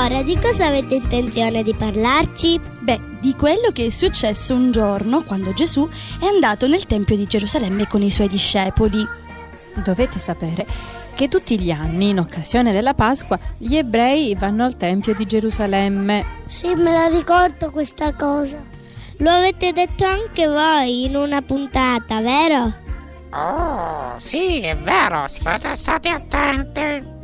Ora, di cosa avete intenzione di parlarci? Beh, di quello che è successo un giorno quando Gesù è andato nel Tempio di Gerusalemme con i suoi discepoli. Dovete sapere che tutti gli anni, in occasione della Pasqua, gli ebrei vanno al Tempio di Gerusalemme. Sì, me la ricordo questa cosa. Lo avete detto anche voi in una puntata, vero? Oh, sì, è vero, siete stati attenti.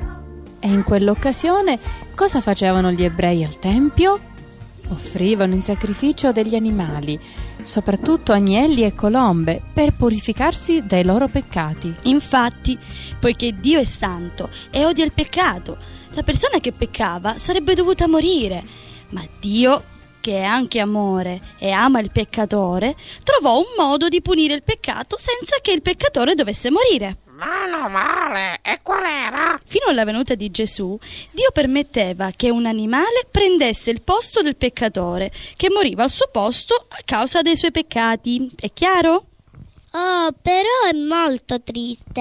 E in quell'occasione cosa facevano gli ebrei al Tempio? Offrivano in sacrificio degli animali, soprattutto agnelli e colombe, per purificarsi dai loro peccati. Infatti, poiché Dio è santo e odia il peccato, la persona che peccava sarebbe dovuta morire, ma Dio, che è anche amore e ama il peccatore, trovò un modo di punire il peccato senza che il peccatore dovesse morire. Meno male, e qual era? Fino alla venuta di Gesù, Dio permetteva che un animale prendesse il posto del peccatore, che moriva al suo posto a causa dei suoi peccati. È chiaro? Oh, però è molto triste.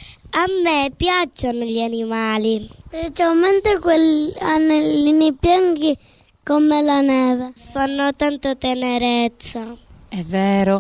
A me piacciono gli animali, specialmente quelli anellini bianchi come la neve. Fanno tanto tenerezza. È vero,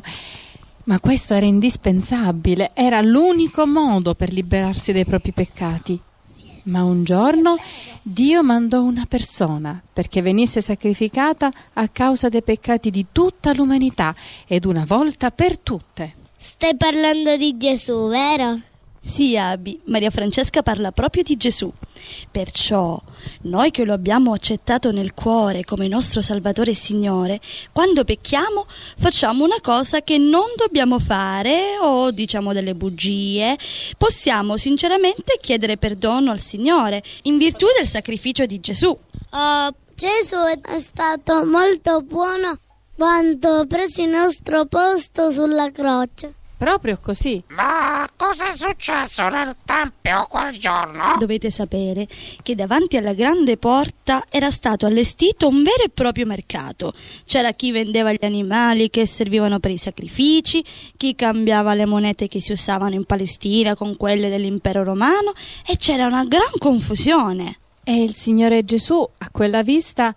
ma questo era indispensabile, era l'unico modo per liberarsi dai propri peccati. Ma un giorno Dio mandò una persona perché venisse sacrificata a causa dei peccati di tutta l'umanità ed una volta per tutte. Stai parlando di Gesù, vero? Sì, Abi, Maria Francesca parla proprio di Gesù. Perciò, noi che lo abbiamo accettato nel cuore come nostro Salvatore e Signore, quando pecchiamo facciamo una cosa che non dobbiamo fare o diciamo delle bugie. Possiamo sinceramente chiedere perdono al Signore in virtù del sacrificio di Gesù. Oh, Gesù è stato molto buono quando ha preso il nostro posto sulla croce. Proprio così. Ma cosa è successo nel Tempio quel giorno? Dovete sapere che davanti alla grande porta era stato allestito un vero e proprio mercato. C'era chi vendeva gli animali che servivano per i sacrifici, chi cambiava le monete che si usavano in Palestina con quelle dell'impero romano e c'era una gran confusione. E il Signore Gesù, a quella vista,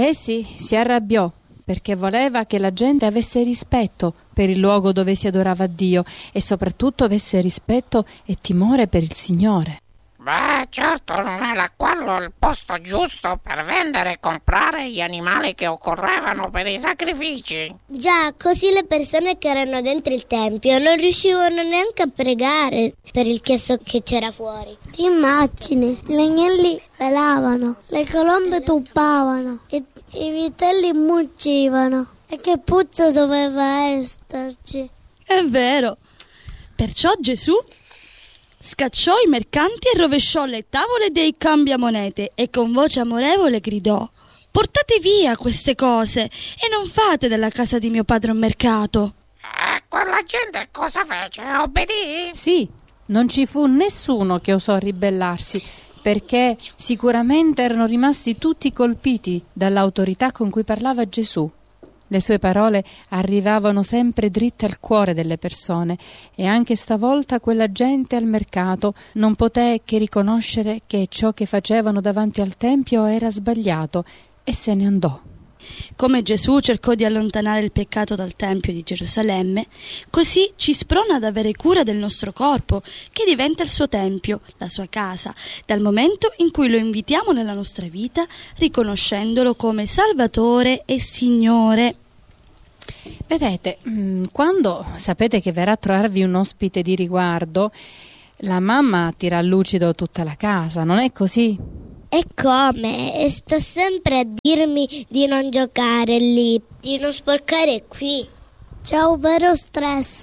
si arrabbiò, perché voleva che la gente avesse rispetto per il luogo dove si adorava Dio e soprattutto avesse rispetto e timore per il Signore. Beh, certo, non era quello il posto giusto per vendere e comprare gli animali che occorrevano per i sacrifici. Già, così le persone che erano dentro il tempio non riuscivano neanche a pregare per il chiasso che c'era fuori. Ti immagini, gli agnelli belavano, le colombe tuppavano, i vitelli muggivano. E che puzza doveva esserci. È vero. Perciò Gesù scacciò i mercanti e rovesciò le tavole dei cambiamonete e con voce amorevole gridò: portate via queste cose e non fate della casa di mio padre un mercato. Quella gente cosa fece? Obbedì? Sì, non ci fu nessuno che osò ribellarsi, perché sicuramente erano rimasti tutti colpiti dall'autorità con cui parlava Gesù. Le sue parole arrivavano sempre dritte al cuore delle persone e anche stavolta quella gente al mercato non poté che riconoscere che ciò che facevano davanti al Tempio era sbagliato e se ne andò. Come Gesù cercò di allontanare il peccato dal Tempio di Gerusalemme, così ci sprona ad avere cura del nostro corpo, che diventa il suo tempio, la sua casa, dal momento in cui lo invitiamo nella nostra vita, riconoscendolo come Salvatore e Signore. Vedete, quando sapete che verrà a trovarvi un ospite di riguardo, la mamma tira a lucido tutta la casa, non è così? E come? E sta sempre a dirmi di non giocare lì, di non sporcare qui. C'è un vero stress.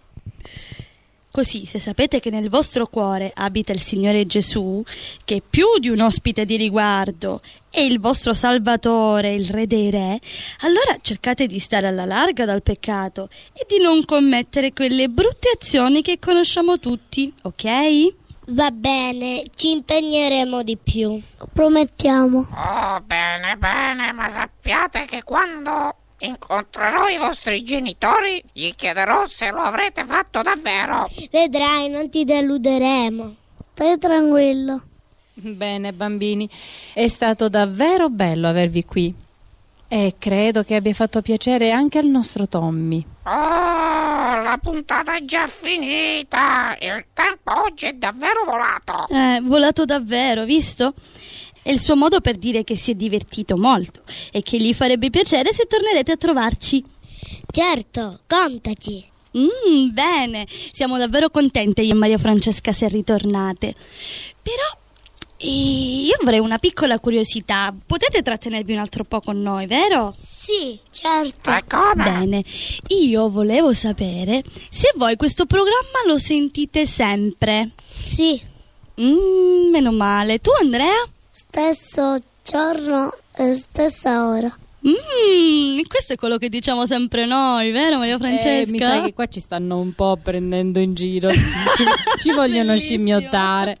Così, se sapete che nel vostro cuore abita il Signore Gesù, che è più di un ospite di riguardo, è il vostro Salvatore, il Re dei Re, allora cercate di stare alla larga dal peccato e di non commettere quelle brutte azioni che conosciamo tutti, ok? Va bene, ci impegneremo di più. Promettiamo. Oh, bene, ma sappiate che quando incontrerò i vostri genitori gli chiederò se lo avrete fatto davvero. Vedrai, non ti deluderemo. Stai tranquillo. Bene, bambini, è stato davvero bello avervi qui e credo che abbia fatto piacere anche al nostro Tommy. Oh, la puntata è già finita. Il tempo oggi è davvero volato. Volato davvero, visto? È il suo modo per dire che si è divertito molto e che gli farebbe piacere se tornerete a trovarci. Certo, contaci. Bene, siamo davvero contente io e Maria Francesca se ritornate. Però io avrei una piccola curiosità. Potete trattenervi un altro po' con noi, vero? Sì, certo. E come? Bene, io volevo sapere se voi questo programma lo sentite sempre. Sì. Meno male. Tu, Andrea? Stesso giorno e stessa ora. Questo è quello che diciamo sempre noi, vero Maria Francesca? Mi sa che qua ci stanno un po' prendendo in giro. Ci vogliono scimmiottare.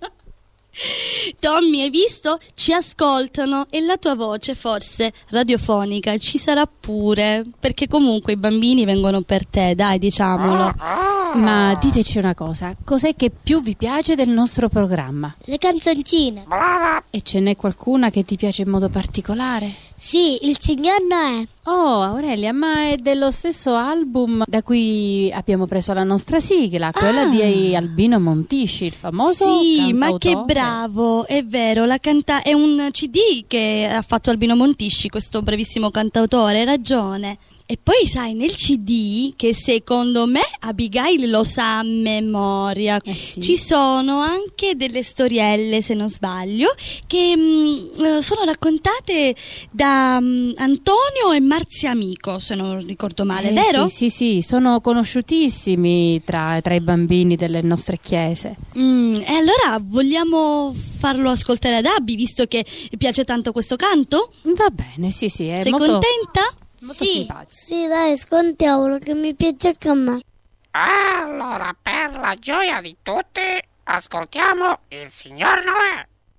Tommy, hai visto? Ci ascoltano e la tua voce forse radiofonica ci sarà pure, perché comunque i bambini vengono per te, dai, diciamolo. Ma diteci una cosa, cos'è che più vi piace del nostro programma? Le canzoncine. Brava. E ce n'è qualcuna che ti piace in modo particolare? Sì, il signor Noè. Oh, Aurelia, ma è dello stesso album da cui abbiamo preso la nostra sigla, quella di Albino Montisci, il famoso Sì, ma cantautore. che bravo, è vero, è un CD che ha fatto Albino Montisci, questo bravissimo cantautore, hai ragione. E poi sai, nel CD, che secondo me Abigail lo sa a memoria, Sì. ci sono anche delle storielle, se non sbaglio, che sono raccontate da Antonio e Marzia Amico, se non ricordo male, vero? Sì, sono conosciutissimi tra i bambini delle nostre chiese. E allora vogliamo farlo ascoltare ad Abby, visto che piace tanto questo canto? Va bene, sì, è Sei molto contenta? molto Sì, simpatico. sì, dai, scontiamolo che mi piace anche a me. Allora, per la gioia di tutti, ascoltiamo il signor Noè.